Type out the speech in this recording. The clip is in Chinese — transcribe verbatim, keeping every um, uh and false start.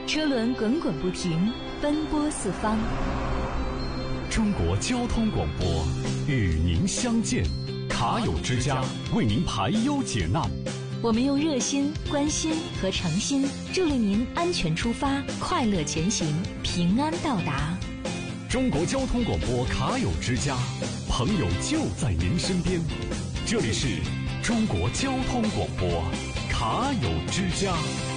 车轮滚滚不停，奔波四方。 中国交通广播与您相见，卡友之家为您排忧解难。 我们用热心、关心和诚心助力您安全出发，快乐前行，平安到达。 中国交通广播卡友之家，朋友就在您身边。这里是中国交通广播卡友之家。